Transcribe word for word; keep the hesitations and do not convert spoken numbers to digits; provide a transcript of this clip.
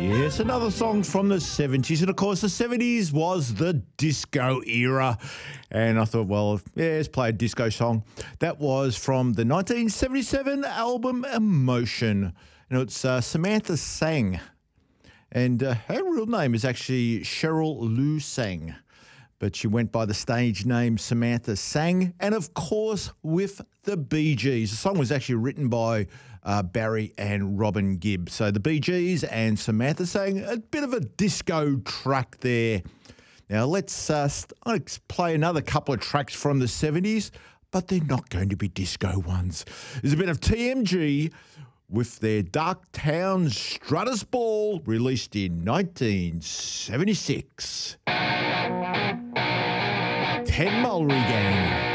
Yes, another song from the seventies. And, of course, the seventies was the disco era. And I thought, well, yeah, let's play a disco song. That was from the nineteen seventy-seven album Emotion. And it's uh, Samantha Sang. And uh, her real name is actually Cheryl Lou Sang. But she went by the stage name Samantha Sang, and of course with the Bee Gees. The song was actually written by uh, Barry and Robin Gibb. So the Bee Gees and Samantha Sang, a bit of a disco track there. Now let's uh, let's play another couple of tracks from the seventies, but they're not going to be disco ones. There's a bit of T M G with their Darktown Strutters Ball, released in nineteen seventy-six. Ted Mulry Gang.